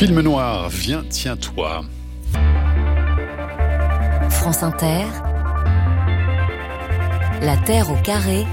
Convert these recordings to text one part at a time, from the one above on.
Film noir, viens, tiens-toi. France Inter, La Terre au carré,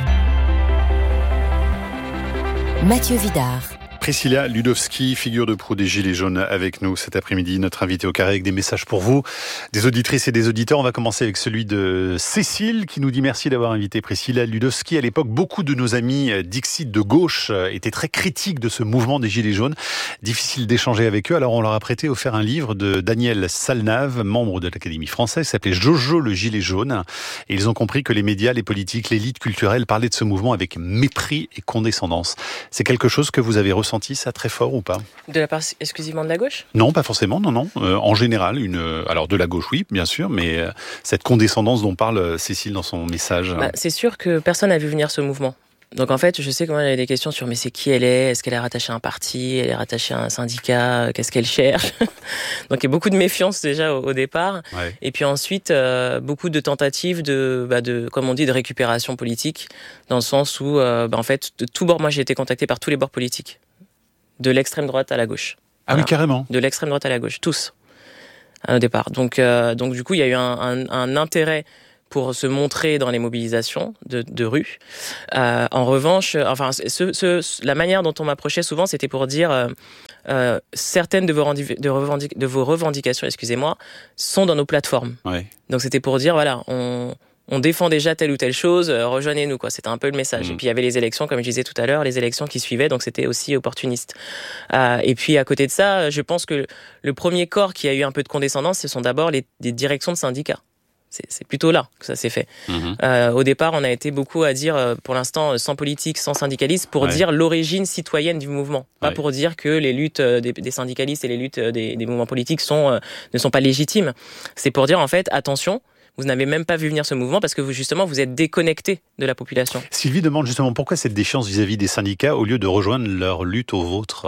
Mathieu Vidard. Priscilla Ludowski, figure de proue des Gilets jaunes, avec nous cet après-midi, notre invité au carré avec des messages pour vous, des auditrices et des auditeurs. On va commencer avec celui de Cécile qui nous dit merci d'avoir invité Priscilla Ludowski. À l'époque, beaucoup de nos amis dixit de gauche étaient très critiques de ce mouvement des Gilets jaunes. Difficile d'échanger avec eux, alors on leur a prêté offert un livre de Daniel Salnave, membre de l'Académie française, qui s'appelait Jojo le Gilet jaune. Et ils ont compris que les médias, les politiques, l'élite culturelle parlaient de ce mouvement avec mépris et condescendance. C'est quelque chose que vous avez ressenti ça très fort ou pas ? De la part exclusivement de la gauche ? Non, pas forcément, non. En général, alors de la gauche, oui, bien sûr, mais cette condescendance dont parle Cécile dans son message. C'est sûr que personne n'a vu venir ce mouvement. Donc en fait, je sais que moi j'avais des questions sur mais c'est qui elle est ? Est-ce qu'elle est rattachée à un parti ? Elle est rattachée à un syndicat ? Qu'est-ce qu'elle cherche ? Donc il y a beaucoup de méfiance déjà au départ. Ouais. Et puis ensuite, beaucoup de tentatives de, comme on dit, de récupération politique, dans le sens où, en fait, de tous bords, moi j'ai été contacté par tous les bords politiques. De l'extrême droite à la gauche. Ah oui, carrément. De l'extrême droite à la gauche, tous, au départ. Donc du coup, il y a eu un intérêt pour se montrer dans les mobilisations de rue. En revanche, la manière dont on m'approchait souvent, c'était pour dire certaines de vos revendications, sont dans nos plateformes. Ouais. Donc c'était pour dire, voilà, on défend déjà telle ou telle chose, rejoignez-nous, quoi. C'était un peu le message. Et puis il y avait les élections, comme je disais tout à l'heure, les élections qui suivaient, donc c'était aussi opportuniste. Et puis à côté de ça, je pense que le premier corps qui a eu un peu de condescendance, ce sont d'abord les directions de syndicats. C'est plutôt là que ça s'est fait. Au départ, on a été beaucoup à dire, pour l'instant, sans politique, sans syndicalisme, pour dire l'origine citoyenne du mouvement. Pas pour dire que les luttes des syndicalistes et les luttes des mouvements politiques ne sont pas légitimes. C'est pour dire, en fait, attention, vous n'avez même pas vu venir ce mouvement parce que vous êtes déconnecté de la population. Sylvie demande justement pourquoi cette défiance vis-à-vis des syndicats au lieu de rejoindre leur lutte aux vôtres.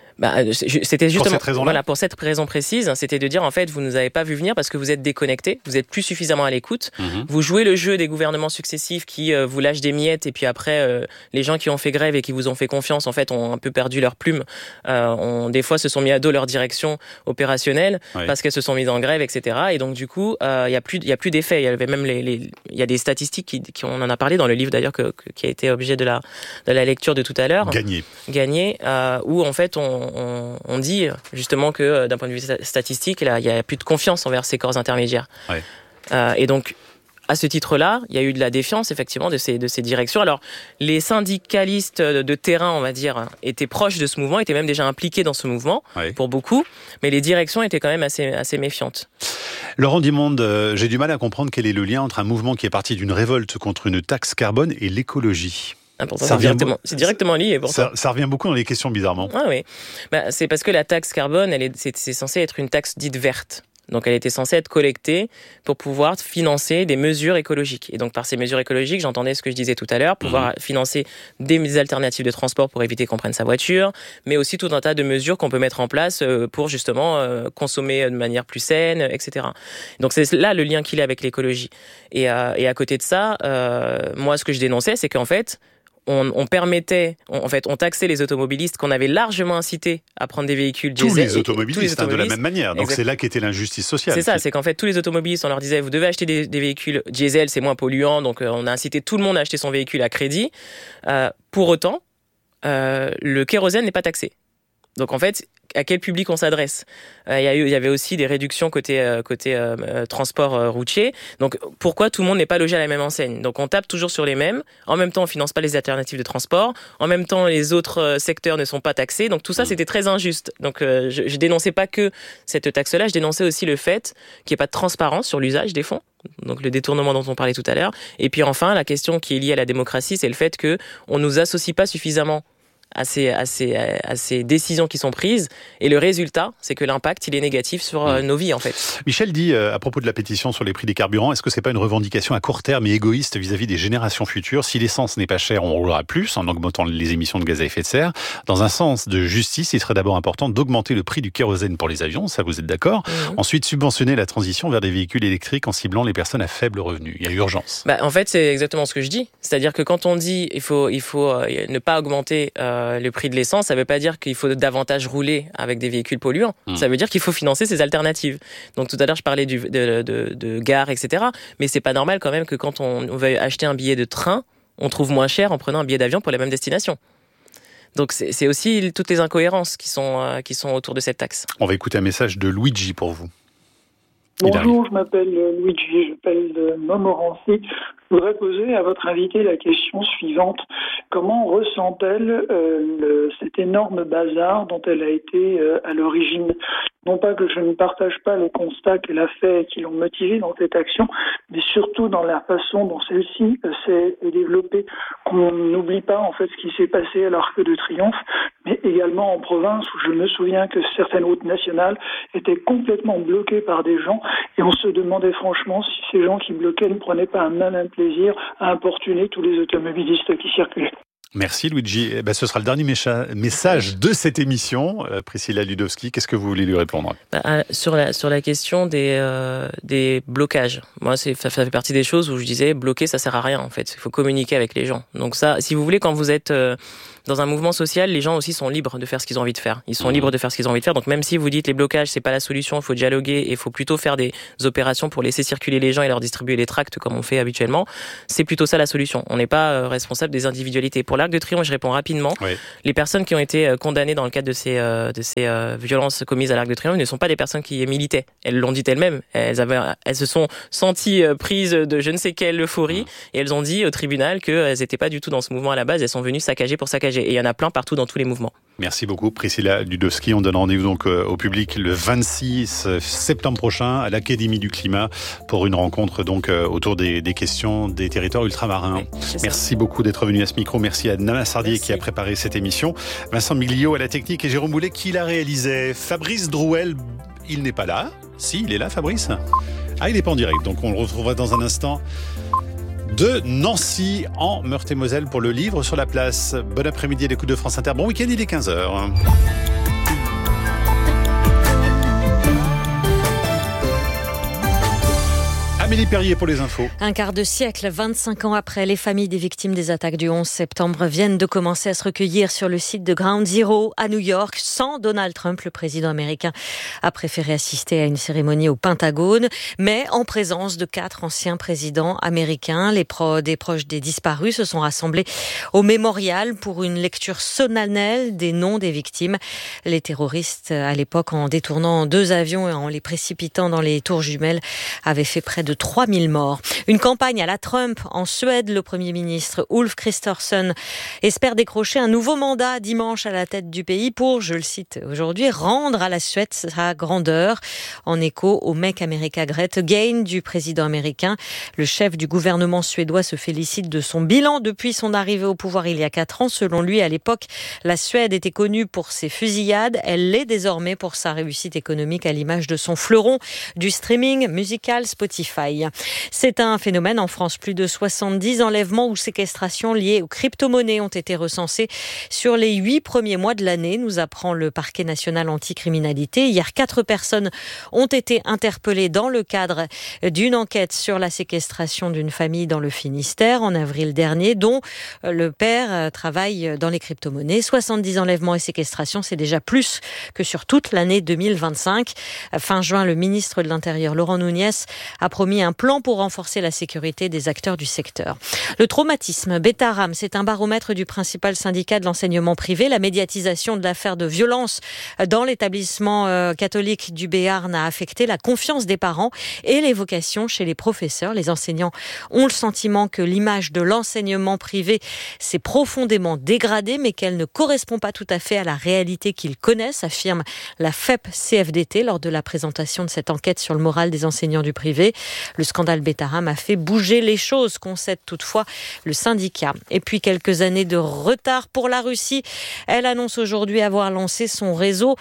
C'était justement pour cette raison précise, c'était de dire en fait vous nous avez pas vu venir parce que vous êtes déconnectés, vous êtes plus suffisamment à l'écoute, vous jouez le jeu des gouvernements successifs qui vous lâchent des miettes et puis après les gens qui ont fait grève et qui vous ont fait confiance en fait ont un peu perdu leur plume, des fois se sont mis à dos leur direction opérationnelle parce qu'elles se sont mises en grève, etc. Et donc du coup il y a plus d'effet. Il y avait même il y a des statistiques qui on en a parlé dans le livre d'ailleurs qui a été objet de la lecture de tout à l'heure. Gagné où en fait on dit justement que d'un point de vue statistique, là, il n'y a plus de confiance envers ces corps intermédiaires. Ouais. Et donc, à ce titre-là, il y a eu de la défiance, effectivement, de ces directions. Alors, les syndicalistes de terrain, on va dire, étaient proches de ce mouvement, étaient même déjà impliqués dans ce mouvement, pour beaucoup, mais les directions étaient quand même assez méfiantes. Laurent Dimonde, j'ai du mal à comprendre quel est le lien entre un mouvement qui est parti d'une révolte contre une taxe carbone et l'écologie. C'est directement lié. Ça revient beaucoup dans les questions, bizarrement. Ah oui. C'est parce que la taxe carbone, c'est censé être une taxe dite verte. Donc elle était censée être collectée pour pouvoir financer des mesures écologiques. Et donc par ces mesures écologiques, j'entendais ce que je disais tout à l'heure, pouvoir financer des alternatives de transport pour éviter qu'on prenne sa voiture, mais aussi tout un tas de mesures qu'on peut mettre en place pour justement consommer de manière plus saine, etc. Donc c'est là le lien qu'il y a avec l'écologie. Et à côté de ça, moi ce que je dénonçais, c'est qu'en fait, on taxait les automobilistes qu'on avait largement incités à prendre des véhicules diesel. Tous les automobilistes, de la même manière. Donc c'est là qu'était l'injustice sociale. C'est ça, c'est qu'en fait tous les automobilistes, on leur disait vous devez acheter des véhicules diesel, c'est moins polluant, donc on a incité tout le monde à acheter son véhicule à crédit. Pour autant, le kérosène n'est pas taxé. Donc en fait, à quel public on s'adresse ? Il y avait aussi des réductions côté transport routier. Donc pourquoi tout le monde n'est pas logé à la même enseigne ? Donc on tape toujours sur les mêmes. En même temps, on finance pas les alternatives de transport. En même temps, les autres secteurs ne sont pas taxés. Donc tout ça, c'était très injuste. Donc je dénonçais pas que cette taxe-là, je dénonçais aussi le fait qu'il n'y ait pas de transparence sur l'usage des fonds. Donc le détournement dont on parlait tout à l'heure. Et puis enfin, la question qui est liée à la démocratie, c'est le fait que on nous associe pas suffisamment à ces décisions qui sont prises. Et le résultat, c'est que l'impact, il est négatif sur nos vies, en fait. Michel dit, à propos de la pétition sur les prix des carburants, est-ce que c'est pas une revendication à court terme et égoïste vis-à-vis des générations futures ? Si l'essence n'est pas chère, on roulera plus en augmentant les émissions de gaz à effet de serre. Dans un sens de justice, il serait d'abord important d'augmenter le prix du kérosène pour les avions, ça vous êtes d'accord ? Ensuite, subventionner la transition vers des véhicules électriques en ciblant les personnes à faible revenu. Il y a urgence. En fait, c'est exactement ce que je dis. C'est-à-dire que quand on dit il faut ne pas augmenter le prix de l'essence, ça veut pas dire qu'il faut davantage rouler avec des véhicules polluants. Ça veut dire qu'il faut financer ces alternatives. Donc tout à l'heure, je parlais de gares, etc. Mais c'est pas normal quand même que quand on veut acheter un billet de train, on trouve moins cher en prenant un billet d'avion pour la même destination. Donc c'est aussi toutes les incohérences qui sont autour de cette taxe. On va écouter un message de Luigi pour vous. Bonjour, je m'appelle Luigi, j'appelle de Montmorency. Je voudrais poser à votre invité la question suivante. Comment ressent-elle cet énorme bazar dont elle a été à l'origine ? Non pas que je ne partage pas les constats qu'elle a faits et qui l'ont motivée dans cette action, mais surtout dans la façon dont celle-ci s'est développée. Qu'on n'oublie pas en fait ce qui s'est passé à l'Arc de Triomphe, mais également en province où je me souviens que certaines routes nationales étaient complètement bloquées par des gens et on se demandait franchement si ces gens qui bloquaient ne prenaient pas un malin plaisir à importuner tous les automobilistes qui circulaient. Merci Luigi. Ce sera le dernier message de cette émission. Priscilla Ludowski, qu'est-ce que vous voulez lui répondre ? Sur la question des blocages. Moi, ça fait partie des choses où je disais bloquer, ça sert à rien en fait. Il faut communiquer avec les gens. Donc ça, si vous voulez, quand vous êtes dans un mouvement social, les gens aussi sont libres de faire ce qu'ils ont envie de faire. Ils sont libres de faire ce qu'ils ont envie de faire. Donc même si vous dites les blocages, c'est pas la solution, il faut dialoguer et il faut plutôt faire des opérations pour laisser circuler les gens et leur distribuer les tracts comme on fait habituellement, c'est plutôt ça la solution. On n'est pas responsable des individualités. Pour l'Arc de Triomphe, je réponds rapidement. Oui. Les personnes qui ont été condamnées dans le cadre de ces violences commises à l'Arc de Triomphe ne sont pas des personnes qui militaient. Elles l'ont dit elles-mêmes. Elles se sont senties prises de je ne sais quelle euphorie et elles ont dit au tribunal qu'elles n'étaient pas du tout dans ce mouvement à la base. Elles sont venues saccager pour saccager. Et il y en a plein partout dans tous les mouvements. Merci beaucoup Priscilla Ludowski. On donne rendez-vous donc au public le 26 septembre prochain à l'Académie du Climat pour une rencontre donc autour des questions des territoires ultramarins. Oui, merci beaucoup d'être venu à ce micro. Merci à Nana Sardier qui a préparé cette émission. Vincent Miglio à la technique et Jérôme Boulet qui la réalisait. Fabrice Drouel, il n'est pas là. Si, il est là Fabrice. Il n'est pas en direct. Donc on le retrouvera dans un instant de Nancy en Meurthe-et-Moselle pour le livre sur la place. Bon après-midi à l'écoute de France Inter. Bon week-end, il est 15h. Amélie Perrier pour les infos. Un quart de siècle, 25 ans après, les familles des victimes des attaques du 11 septembre viennent de commencer à se recueillir sur le site de Ground Zero à New York. Sans Donald Trump, le président américain a préféré assister à une cérémonie au Pentagone, mais en présence de 4 anciens présidents américains. Des proches des disparus se sont rassemblés au mémorial pour une lecture solennelle des noms des victimes. Les terroristes, à l'époque, en détournant 2 avions et en les précipitant dans les tours jumelles, avaient fait près de 3000 morts. Une campagne à la Trump en Suède. Le Premier ministre Ulf Kristersson espère décrocher un nouveau mandat dimanche à la tête du pays pour, je le cite aujourd'hui, rendre à la Suède sa grandeur. En écho au Make America Great Again du président américain, le chef du gouvernement suédois se félicite de son bilan depuis son arrivée au pouvoir il y a 4 ans. Selon lui, à l'époque, la Suède était connue pour ses fusillades. Elle l'est désormais pour sa réussite économique à l'image de son fleuron du streaming musical Spotify. C'est un phénomène en France. Plus de 70 enlèvements ou séquestrations liées aux crypto-monnaies ont été recensés sur les 8 premiers mois de l'année, nous apprend le parquet national anticriminalité. Hier, 4 personnes ont été interpellées dans le cadre d'une enquête sur la séquestration d'une famille dans le Finistère en avril dernier, dont le père travaille dans les crypto-monnaies. 70 enlèvements et séquestrations, c'est déjà plus que sur toute l'année 2025. Fin juin, le ministre de l'Intérieur, Laurent Nunez, a promis un plan pour renforcer la sécurité des acteurs du secteur. Le traumatisme, Betaram, c'est un baromètre du principal syndicat de l'enseignement privé. La médiatisation de l'affaire de violence dans l'établissement catholique du Béarn a affecté la confiance des parents et les vocations chez les professeurs. Les enseignants ont le sentiment que l'image de l'enseignement privé s'est profondément dégradée, mais qu'elle ne correspond pas tout à fait à la réalité qu'ils connaissent, affirme la FEP-CFDT lors de la présentation de cette enquête sur le moral des enseignants du privé. Le scandale Betaram a fait bouger les choses, concède toutefois le syndicat. Et puis quelques années de retard pour la Russie. Elle annonce aujourd'hui avoir lancé son réseau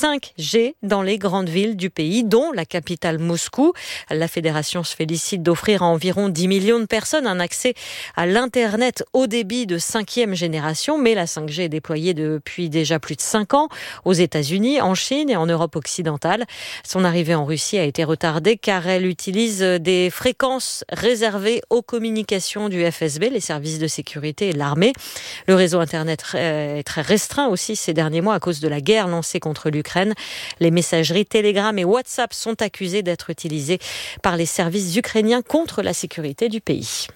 5G dans les grandes villes du pays, dont la capitale Moscou. La fédération se félicite d'offrir à environ 10 millions de personnes un accès à l'Internet haut débit de 5e génération. Mais la 5G est déployée depuis déjà plus de 5 ans aux États-Unis, en Chine et en Europe occidentale. Son arrivée en Russie a été retardée car elle utilise des fréquences réservées aux communications du FSB, les services de sécurité et de l'armée. Le réseau Internet est très restreint aussi ces derniers mois à cause de la guerre lancée contre l'Ukraine. Les messageries Telegram et WhatsApp sont accusées d'être utilisées par les services ukrainiens contre la sécurité du pays.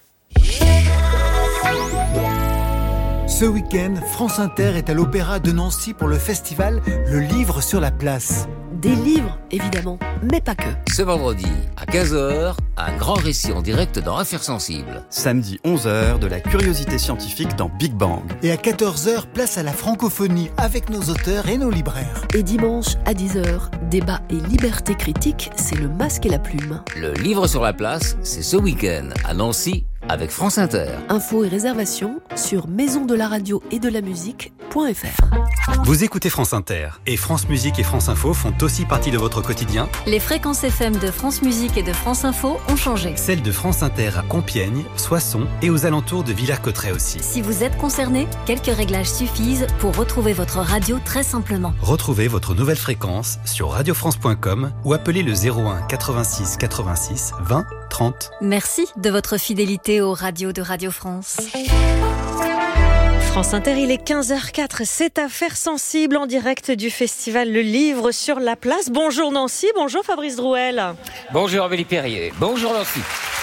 Ce week-end, France Inter est à l'Opéra de Nancy pour le festival Le Livre sur la place. Des livres, évidemment, mais pas que. Ce vendredi, à 15h, un grand récit en direct dans Affaires sensibles. Samedi 11h, de la curiosité scientifique dans Big Bang. Et à 14h, place à la francophonie avec nos auteurs et nos libraires. Et dimanche, à 10h, débat et liberté critique, c'est le masque et la plume. Le Livre sur la place, c'est ce week-end, à Nancy, avec France Inter. Infos et réservations sur maisondelaradio-et-de-la-musique.fr. Vous écoutez France Inter et France Musique et France Info font aussi partie de votre quotidien. Les fréquences FM de France Musique et de France Info ont changé. Celles de France Inter à Compiègne, Soissons et aux alentours de Villers-Cotterêts aussi. Si vous êtes concerné, quelques réglages suffisent pour retrouver votre radio très simplement. Retrouvez votre nouvelle fréquence sur radiofrance.com ou appelez le 01 86 86 20 30. Merci de votre fidélité aux radios de Radio France. France Inter, il est 15h04, c'est Affaires sensibles en direct du festival Le Livre sur la place. Bonjour Nancy, bonjour Fabrice Drouel. Bonjour Amélie Perrier, bonjour Nancy.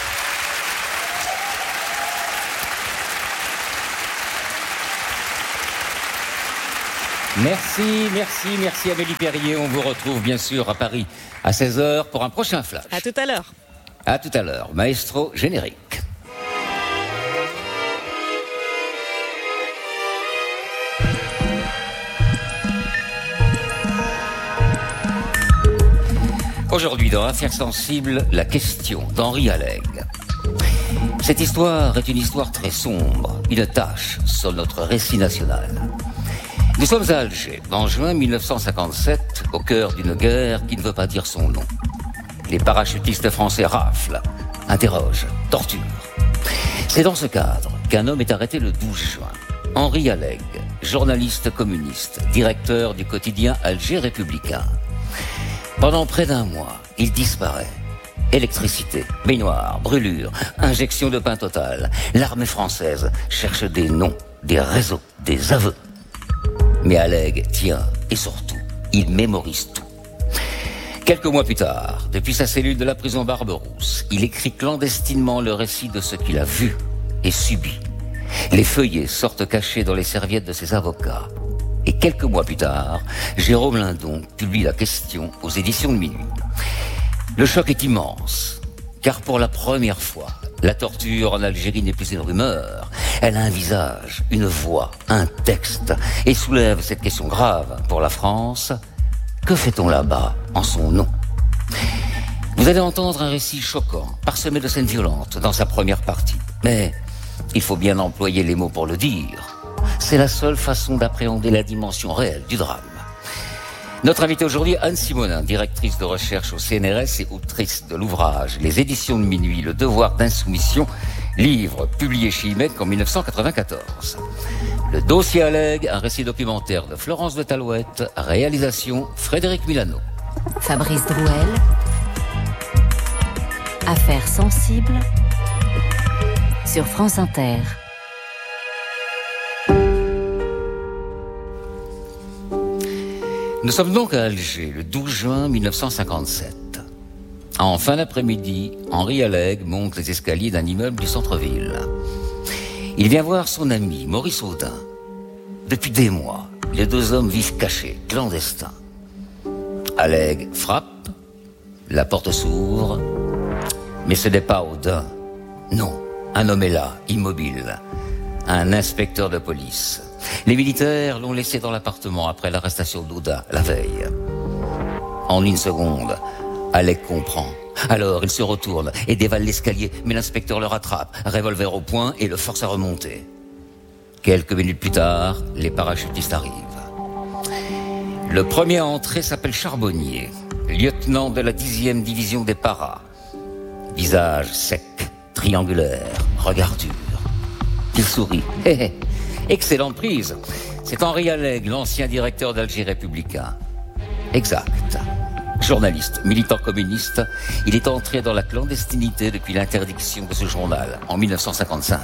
Merci Amélie Perrier. On vous retrouve bien sûr à Paris à 16h pour un prochain flash. À tout à l'heure. À tout à l'heure, maestro générique. Aujourd'hui, dans Affaires sensibles, la question d'Henri Allègre. Cette histoire est une histoire très sombre, une tache sur notre récit national. Nous sommes à Alger, en juin 1957, au cœur d'une guerre qui ne veut pas dire son nom. Les parachutistes français raflent, interrogent, torturent. C'est dans ce cadre qu'un homme est arrêté le 12 juin. Henri Allègre, journaliste communiste, directeur du quotidien Alger Républicain. Pendant près d'un mois, il disparaît. Électricité, baignoire, brûlure, injection de pain total. L'armée française cherche des noms, des réseaux, des aveux. Mais Allègre tient, et surtout, il mémorise tout. Quelques mois plus tard, depuis sa cellule de la prison Barberousse, il écrit clandestinement le récit de ce qu'il a vu et subi. Les feuillets sortent cachés dans les serviettes de ses avocats. Et quelques mois plus tard, Jérôme Lindon publie la question aux éditions de Minuit. Le choc est immense, car pour la première fois, la torture en Algérie n'est plus une rumeur. Elle a un visage, une voix, un texte, et soulève cette question grave pour la France. Que fait-on là-bas en son nom ? Vous allez entendre un récit choquant, parsemé de scènes violentes dans sa première partie. Mais il faut bien employer les mots pour le dire. C'est la seule façon d'appréhender la dimension réelle du drame. Notre invitée aujourd'hui, Anne Simonin, directrice de recherche au CNRS et autrice de l'ouvrage Les éditions de Minuit, le devoir d'insoumission, livre publié chez IMEC en 1994. Le dossier Allègre, un récit documentaire de Florence de Talouette, réalisation Frédéric Milano. Fabrice Drouel. Affaires sensibles sur France Inter. Nous sommes donc à Alger, le 12 juin 1957. En fin d'après-midi, Henri Allègre monte les escaliers d'un immeuble du centre-ville. Il vient voir son ami, Maurice Audin. Depuis des mois, les deux hommes vivent cachés, clandestins. Allègre frappe, la porte s'ouvre, mais ce n'est pas Audin. Non, un homme est là, immobile. Un inspecteur de police. Les militaires l'ont laissé dans l'appartement après l'arrestation d'Audin, la veille. En une seconde, Allègre comprend. Alors, il se retourne et dévale l'escalier, mais l'inspecteur le rattrape, revolver au poing, et le force à remonter. Quelques minutes plus tard, les parachutistes arrivent. Le premier à entrer s'appelle Charbonnier, lieutenant de la 10e division des paras. Visage sec, triangulaire, regard dur. Il sourit. Excellente prise. C'est Henri Allègre, l'ancien directeur d'Alger Républicain. Exact. Journaliste, militant communiste, il est entré dans la clandestinité depuis l'interdiction de ce journal en 1955.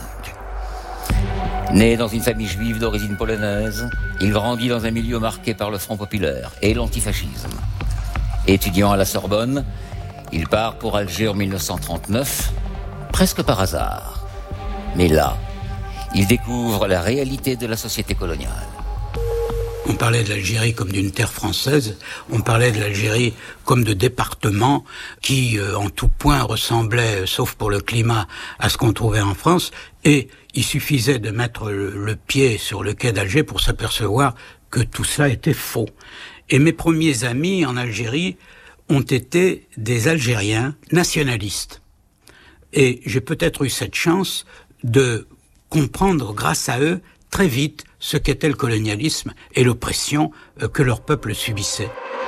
Né dans une famille juive d'origine polonaise, il grandit dans un milieu marqué par le Front populaire et l'antifascisme. Étudiant à la Sorbonne, il part pour Alger en 1939, presque par hasard. Mais là, il découvre la réalité de la société coloniale. On parlait de l'Algérie comme d'une terre française, on parlait de l'Algérie comme de département qui, en tout point, ressemblait, sauf pour le climat, à ce qu'on trouvait en France. Et il suffisait de mettre le pied sur le quai d'Alger pour s'apercevoir que tout cela était faux. Et mes premiers amis en Algérie ont été des Algériens nationalistes. Et j'ai peut-être eu cette chance de comprendre, grâce à eux, très vite ce qu'était le colonialisme et l'oppression que leur peuple subissait.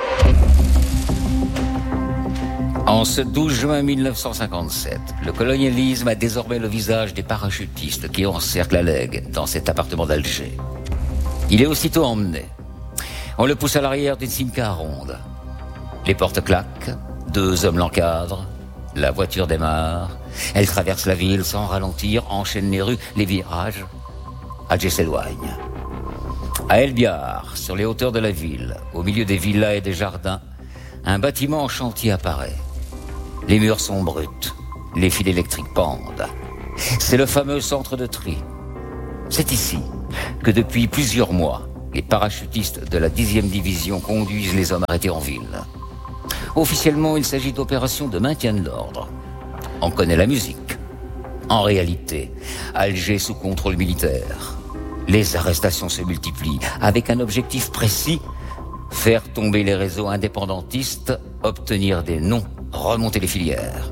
En ce 12 juin 1957, le colonialisme a désormais le visage des parachutistes qui encerclent Alleg dans cet appartement d'Alger. Il est aussitôt emmené. On le pousse à l'arrière d'une Simca ronde. Les portes claquent, 2 hommes l'encadrent, la voiture démarre, elle traverse la ville sans ralentir, enchaîne les rues, les virages. Alger s'éloigne. À El Biar, sur les hauteurs de la ville, au milieu des villas et des jardins, un bâtiment en chantier apparaît. Les murs sont bruts, les fils électriques pendent. C'est le fameux centre de tri. C'est ici que depuis plusieurs mois, les parachutistes de la 10e division conduisent les hommes arrêtés en ville. Officiellement, il s'agit d'opérations de maintien de l'ordre. On connaît la musique. En réalité, Alger sous contrôle militaire. Les arrestations se multiplient avec un objectif précis: faire tomber les réseaux indépendantistes, obtenir des noms, remonter les filières.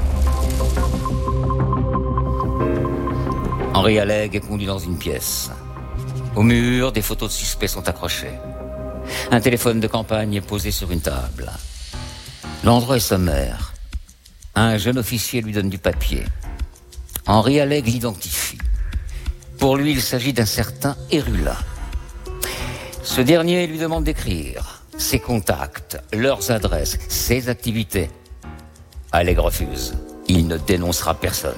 Henri Alleg est conduit dans une pièce. Au mur, des photos de suspects sont accrochées. Un téléphone de campagne est posé sur une table. L'endroit est sommaire. Un jeune officier lui donne du papier. Henri Alleg l'identifie. Pour lui, il s'agit d'un certain Erula. Ce dernier lui demande d'écrire ses contacts, leurs adresses, ses activités. Alleg refuse. Il ne dénoncera personne.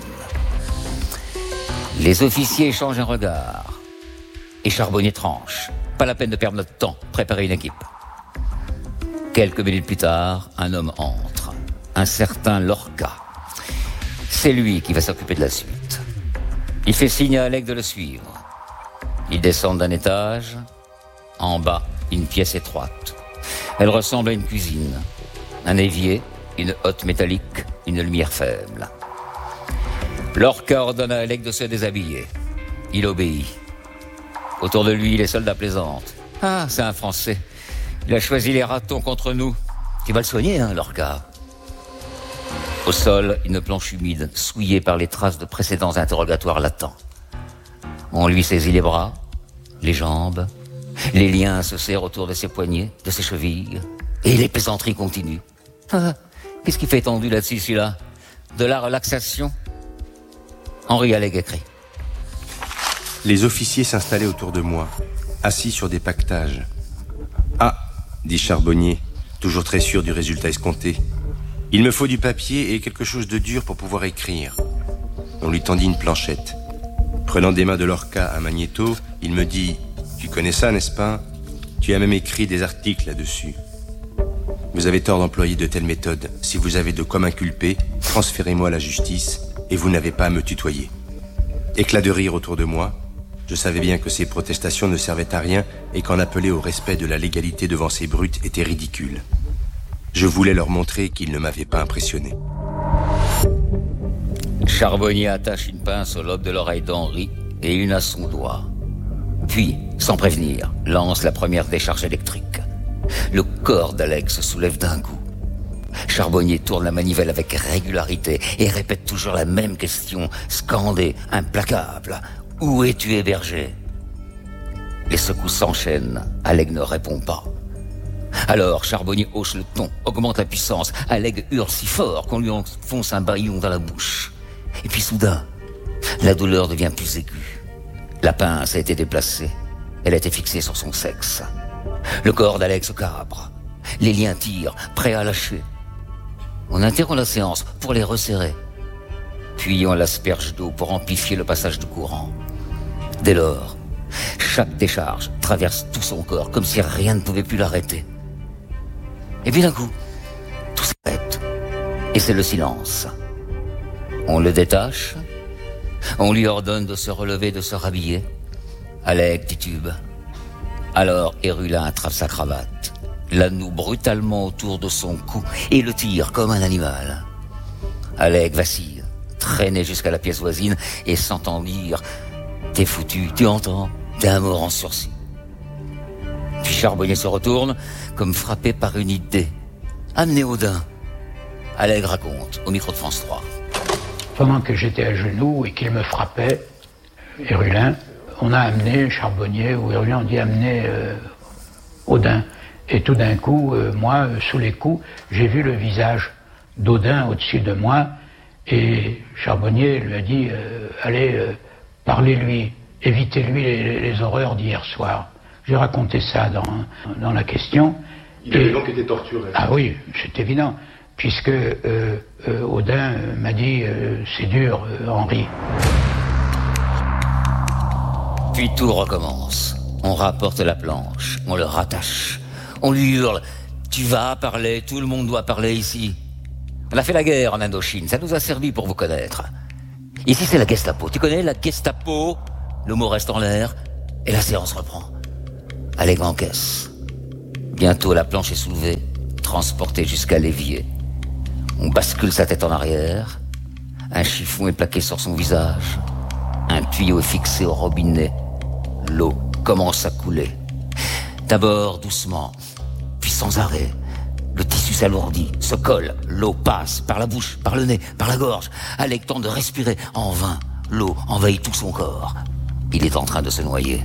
Les officiers échangent un regard. Et Charbonnier tranche. Pas la peine de perdre notre temps. Préparer une équipe. Quelques minutes plus tard, un homme entre. Un certain Lorca. C'est lui qui va s'occuper de la suite. Il fait signe à Alleg de le suivre. Ils descendent d'un étage. En bas, une pièce étroite. Elle ressemble à une cuisine. Un évier, une hotte métallique, une lumière faible. Lorca ordonne à Alleg de se déshabiller. Il obéit. Autour de lui, les soldats plaisantent. Ah, c'est un Français. Il a choisi les ratons contre nous. Tu vas le soigner, hein, Lorca? Au sol, une planche humide, souillée par les traces de précédents interrogatoires latents. On lui saisit les bras, les jambes. Les liens se serrent autour de ses poignets, de ses chevilles. Et les plaisanteries continuent. Ah, qu'est-ce qui fait tendu là-dessus, celui-là? De la relaxation? Henri Alleg écrit. Les officiers s'installaient autour de moi, assis sur des paquetages. Ah, dit Charbonnier, toujours très sûr du résultat escompté. Il me faut du papier et quelque chose de dur pour pouvoir écrire. On lui tendit une planchette. Prenant des mains de Lorca un magnéto, il me dit « Tu connais ça, n'est-ce pas? Tu as même écrit des articles là-dessus. Vous avez tort d'employer de telles méthodes. Si vous avez de quoi m'inculper, transférez-moi à la justice et vous n'avez pas à me tutoyer. » Éclat de rire autour de moi. Je savais bien que ces protestations ne servaient à rien et qu'en appeler au respect de la légalité devant ces brutes était ridicule. Je voulais leur montrer qu'ils ne m'avaient pas impressionné. Charbonnier attache une pince au lobe de l'oreille d'Henri et une à son doigt. Puis, sans prévenir, lance la première décharge électrique. Le corps d'Alleg se soulève d'un coup. Charbonnier tourne la manivelle avec régularité et répète toujours la même question, scandée, implacable. « Où es-tu hébergé ?» Les secousses s'enchaînent. Alleg ne répond pas. Alors, Charbonnier hausse le ton, augmente la puissance. Alleg hurle si fort qu'on lui enfonce un bâillon dans la bouche. Et puis soudain, la douleur devient plus aiguë. La pince a été déplacée. Elle a été fixée sur son sexe. Le corps d'Alleg se cabre. Les liens tirent, prêts à lâcher. On interrompt la séance pour les resserrer. Puis on l'asperge d'eau pour amplifier le passage du courant. Dès lors, chaque décharge traverse tout son corps comme si rien ne pouvait plus l'arrêter. Et puis d'un coup, tout s'arrête. Et c'est le silence. On le détache. On lui ordonne de se relever, de se rhabiller. Alec titube. Alors Hérulin attrape sa cravate, la noue brutalement autour de son cou et le tire comme un animal. Alec vacille, traîné jusqu'à la pièce voisine et s'entend dire « T'es foutu, tu entends, t'es un mort en sursis. » Puis Charbonnier se retourne comme frappé par une idée. « Amenez Audin. » Alec raconte au micro de France 3. Pendant que j'étais à genoux et qu'il me frappait, Hérulin, on a amené Charbonnier, ou Hérulin, on dit amener Audin. Et tout d'un coup, moi, sous les coups, j'ai vu le visage d'Audin au-dessus de moi, et Charbonnier lui a dit allez, parlez-lui, évitez-lui les horreurs d'hier soir. J'ai raconté ça dans la question. Il y avait des gens qui étaient torturés. Ah oui, c'est évident, puisque Audin m'a dit c'est dur, Henri. Puis tout recommence. On rapporte la planche, on le rattache. On lui hurle « Tu vas parler, tout le monde doit parler ici. » On a fait la guerre en Indochine, ça nous a servi pour vous connaître. Ici c'est la Gestapo, tu connais la Gestapo? Le mot reste en l'air et la séance reprend. Alec encaisse. Bientôt la planche est soulevée, transportée jusqu'à l'évier. On bascule sa tête en arrière. Un chiffon est plaqué sur son visage. Un tuyau est fixé au robinet. L'eau commence à couler. D'abord doucement, puis sans arrêt. Le tissu s'alourdit, se colle. L'eau passe par la bouche, par le nez, par la gorge. Alec tente de respirer. En vain, l'eau envahit tout son corps. Il est en train de se noyer.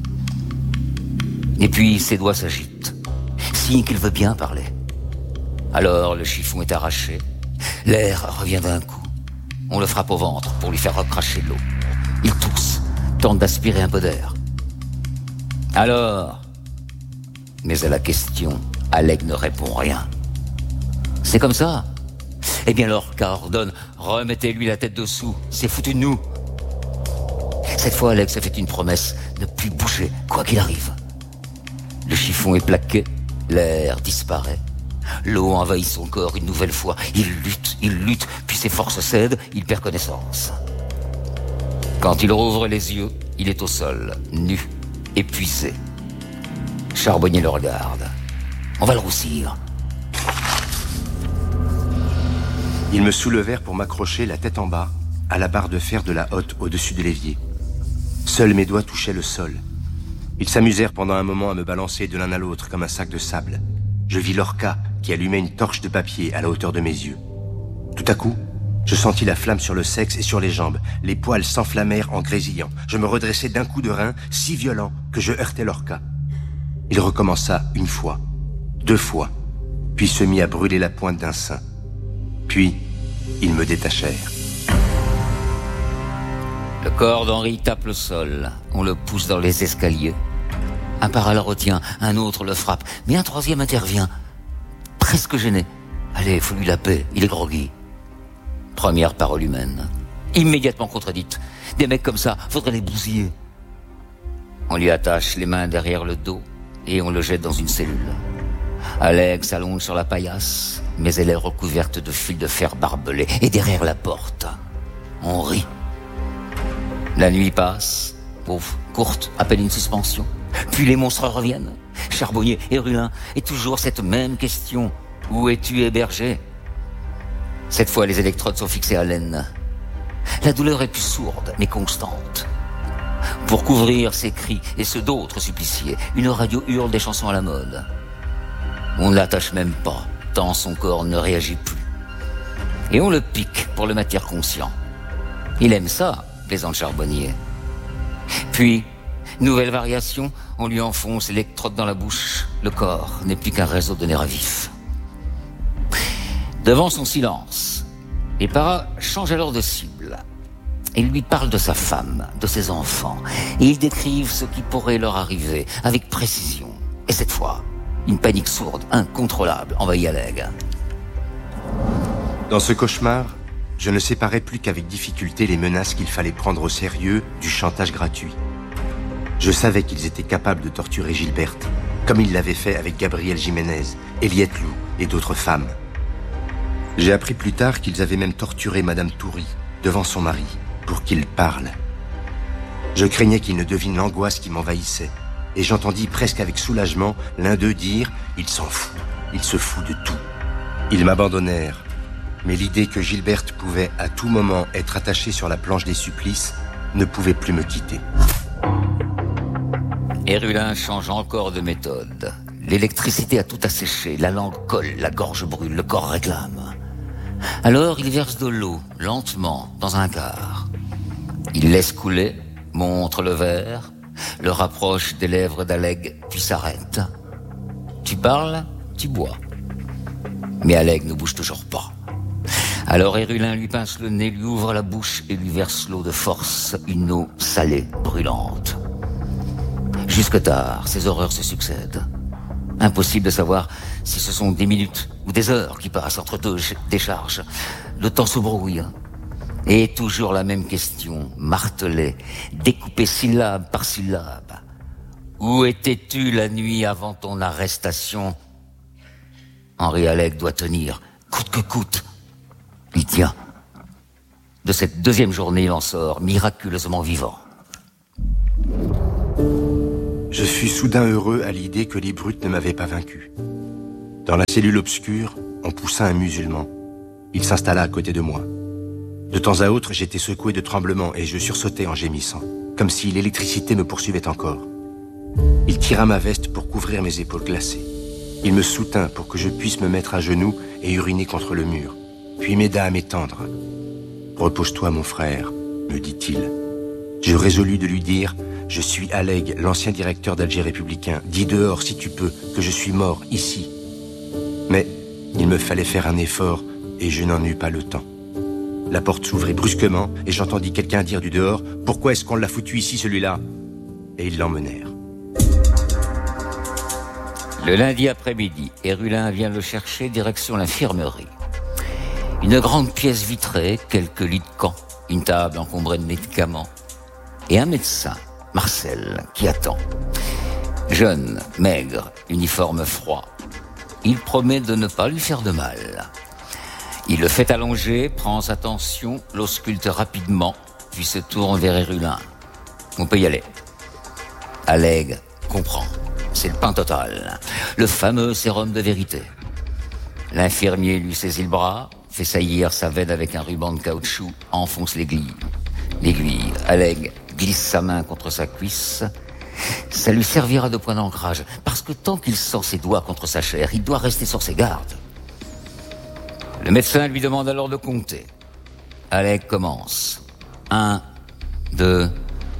Et puis ses doigts s'agitent. Signe qu'il veut bien parler. Alors le chiffon est arraché. L'air revient d'un coup. On le frappe au ventre pour lui faire recracher l'eau. Il tousse, tente d'aspirer un peu d'air. Alors, mais à la question, Alec ne répond rien. C'est comme ça. Eh bien Lorca ordonne, remettez-lui la tête dessous, c'est foutu de nous. Cette fois, Alec se fait une promesse, ne plus bouger, quoi qu'il arrive. Le chiffon est plaqué, l'air disparaît. L'eau envahit son corps une nouvelle fois. Il lutte, puis ses forces cèdent, il perd connaissance. Quand il rouvre les yeux, il est au sol, nu, épuisé. Charbonnier le regarde. On va le roussir. Ils me soulevèrent pour m'accrocher la tête en bas à la barre de fer de la hotte au-dessus de l'évier. Seuls mes doigts touchaient le sol. Ils s'amusèrent pendant un moment à me balancer de l'un à l'autre comme un sac de sable. Je vis Lorca qui allumait une torche de papier à la hauteur de mes yeux. Tout à coup, je sentis la flamme sur le sexe et sur les jambes. Les poils s'enflammèrent en grésillant. Je me redressai d'un coup de rein si violent que je heurtai Lorca. Il recommença une fois, 2 fois, puis se mit à brûler la pointe d'un sein. Puis, ils me détachèrent. Le corps d'Henri tape le sol. On le pousse dans les escaliers. Un para le retient, un autre le frappe, mais un troisième intervient. Presque gêné. Allez, faut lui la paix, il est groggy. Première parole humaine. Immédiatement contredite. Des mecs comme ça, faudrait les bousiller. On lui attache les mains derrière le dos et on le jette dans une cellule. Alec s'allonge sur la paillasse, mais elle est recouverte de fils de fer barbelés. Et derrière la porte, on rit. La nuit passe, pauvre, courte, à peine une suspension. Puis les monstres reviennent. Charbonnier, Hérulin, et toujours cette même question. Où es-tu hébergé? Cette fois, les électrodes sont fixées à l'aine. La douleur est plus sourde, mais constante. Pour couvrir ses cris et ceux d'autres suppliciés, une radio hurle des chansons à la mode. On ne l'attache même pas, tant son corps ne réagit plus. Et on le pique pour le maintenir conscient. Il aime ça, plaisante Charbonnier. Puis, nouvelle variation, on lui enfonce l'électrode dans la bouche. Le corps n'est plus qu'un réseau de nerfs vifs. Devant son silence, les paras changent alors de cible. Ils lui parlent de sa femme, de ses enfants, et ils décrivent ce qui pourrait leur arriver avec précision. Et cette fois, Une panique sourde, incontrôlable, envahit Alleg. Dans ce cauchemar, je ne séparais plus qu'avec difficulté les menaces qu'il fallait prendre au sérieux du chantage gratuit. Je savais qu'ils étaient capables de torturer Gilberte, comme ils l'avaient fait avec Gabrielle Jiménez, Eliette Lou et d'autres femmes. J'ai appris plus tard qu'ils avaient même torturé Madame Toury devant son mari pour qu'il parle. Je craignais qu'il ne devine l'angoisse qui m'envahissait, et j'entendis presque avec soulagement l'un d'eux dire « Il s'en fout, il se fout de tout ». Ils m'abandonnèrent, mais l'idée que Gilberte pouvait à tout moment être attachée sur la planche des supplices ne pouvait plus me quitter. Hérulin change encore de méthode. L'électricité a tout asséché, la langue colle, la gorge brûle, le corps réclame. Alors il verse de l'eau, lentement, dans un quart. Il laisse couler, montre le verre, le rapproche des lèvres d'Alleg, puis s'arrête. Tu parles, tu bois. Mais Alleg ne bouge toujours pas. Alors Hérulin lui pince le nez, lui ouvre la bouche et lui verse l'eau de force, une eau salée, brûlante. Jusque tard, ces horreurs se succèdent. Impossible de savoir si ce sont des minutes ou des heures qui passent entre deux décharges. Le temps se brouille. Et toujours la même question, martelée, découpée syllabe par syllabe. Où étais-tu la nuit avant ton arrestation ? Henri Alleg doit tenir, coûte que coûte. Il tient. De cette deuxième journée, il en sort miraculeusement vivant. Je fus soudain heureux à l'idée que les brutes ne m'avaient pas vaincu. Dans la cellule obscure, on poussa un musulman. Il s'installa à côté de moi. De temps à autre, j'étais secoué de tremblements et je sursautais en gémissant, comme si l'électricité me poursuivait encore. Il tira ma veste pour couvrir mes épaules glacées. Il me soutint pour que je puisse me mettre à genoux et uriner contre le mur, puis m'aida à m'étendre. « Repose-toi, mon frère », me dit-il. Je résolus de lui dire « Je suis Alleg, l'ancien directeur d'Alger républicain. Dis dehors, si tu peux, que je suis mort, ici. » Mais il me fallait faire un effort et je n'en eus pas le temps. La porte s'ouvrit brusquement et j'entendis quelqu'un dire du dehors « Pourquoi est-ce qu'on l'a foutu ici, celui-là ?» Et ils l'emmenèrent. Le lundi après-midi, Hérulin vient le chercher direction l'infirmerie. Une grande pièce vitrée, quelques lits de camp, une table encombrée de médicaments et un médecin, Marcel, qui attend. Jeune, maigre, uniforme froid. Il promet de ne pas lui faire de mal. Il le fait allonger, prend sa tension, l'ausculte rapidement, puis se tourne vers Hérulin. On peut y aller. Alleg comprend. C'est le pain total. Le fameux sérum de vérité. L'infirmier lui saisit le bras, fait saillir sa veine avec un ruban de caoutchouc, enfonce l'aiguille. L'aiguille, Alleg glisse sa main contre sa cuisse. Ça lui servira de point d'ancrage, parce que tant qu'il sent ses doigts contre sa chair, il doit rester sur ses gardes. Le médecin lui demande alors de compter. Alleg commence. 1, 2,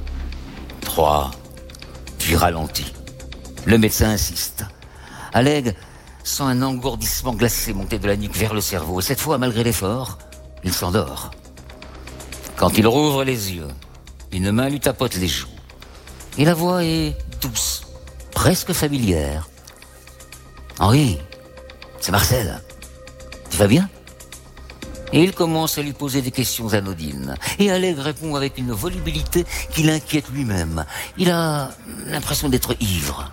3, puis ralentit. Le médecin insiste. Alleg sent un engourdissement glacé monter de la nuque vers le cerveau. Et cette fois, malgré l'effort, il s'endort. Quand il rouvre les yeux, une main lui tapote les joues. Et la voix est douce, presque familière. « Henri, c'est Marcel. Tu vas bien ?» Et il commence à lui poser des questions anodines. Et Alleg répond avec une volubilité qui l'inquiète lui-même. Il a l'impression d'être ivre.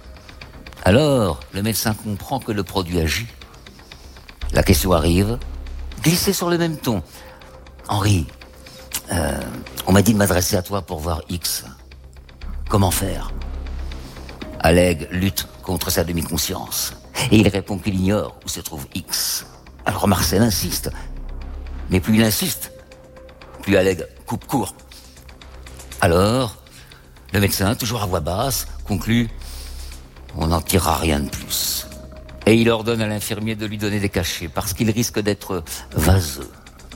Alors, le médecin comprend que le produit agit. La question arrive, glissée sur le même ton. « Henri, on m'a dit de m'adresser à toi pour voir X. Comment faire ?» Alleg lutte contre sa demi-conscience. Et il répond qu'il ignore où se trouve X. Alors Marcel insiste. Mais plus il insiste, plus Alleg coupe court. Alors, le médecin, toujours à voix basse, conclut « On n'en tirera rien de plus. » Et il ordonne à l'infirmier de lui donner des cachets, parce qu'il risque d'être vaseux.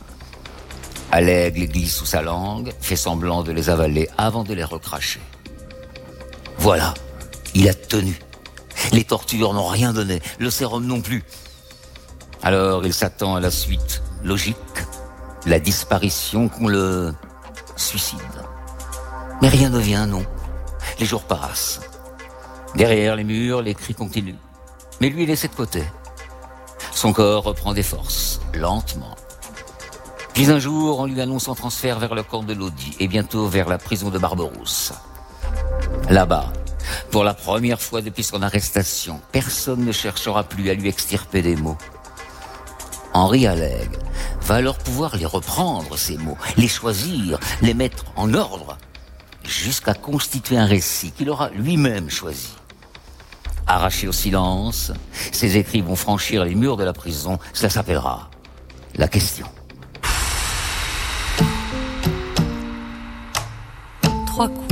Alleg les glisse sous sa langue, fait semblant de les avaler avant de les recracher. Voilà, il a tenu. Les tortures n'ont rien donné, le sérum non plus. Alors il s'attend à la suite logique, la disparition qu'on le suicide. Mais rien ne vient, non. Les jours passent. Derrière les murs, les cris continuent. Mais lui est laissé de côté. Son corps reprend des forces, lentement. Puis un jour, on lui annonce son transfert vers le camp de Lodi et bientôt vers la prison de Barberousse. Là-bas, pour la première fois depuis son arrestation, personne ne cherchera plus à lui extirper des mots. Henri Allègre va alors pouvoir les reprendre, ces mots, les choisir, les mettre en ordre, jusqu'à constituer un récit qu'il aura lui-même choisi. Arraché au silence, ses écrits vont franchir les murs de la prison. Cela s'appellera La Question. 3 coups.